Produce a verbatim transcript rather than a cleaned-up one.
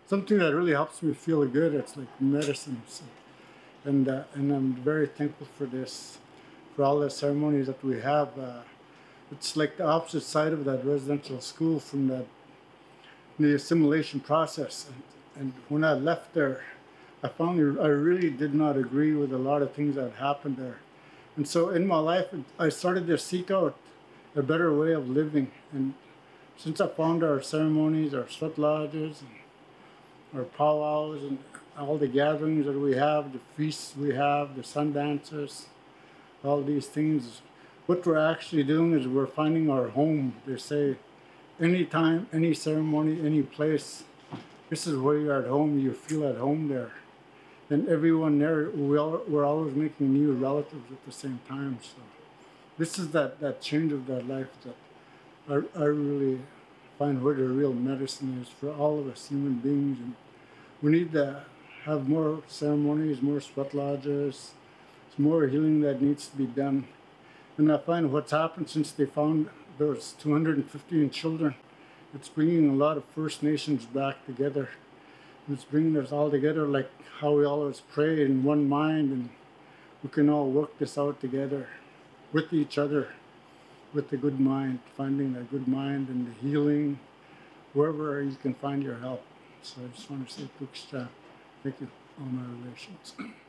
something that really helps me feel good. It's like medicine. So, and uh, and I'm very thankful for this, for all the ceremonies that we have. Uh, it's like the opposite side of that residential school from that the assimilation process. And, and when I left there, I found I really did not agree with a lot of things that happened there. And so in my life, I started to seek out a better way of living. And since I found our ceremonies, our sweat lodges, and our powwows, and all the gatherings that we have, the feasts we have, the sun dances, all these things, what we're actually doing is we're finding our home. They say, anytime, any ceremony, any place, this is where you're at home, you feel at home there. And everyone there, we all, we're always making new relatives at the same time. So this is that, that change of that life that I, I really find where the real medicine is for all of us human beings. And we need to have more ceremonies, more sweat lodges, more healing that needs to be done. And I find what's happened since they found those two hundred fifteen children, it's bringing a lot of First Nations back together. It's bringing us all together like how we always pray in one mind, and we can all work this out together with each other, with the good mind, finding that good mind and the healing, wherever you can find your help. So I just want to say, Kuksha, thank you, all my relations.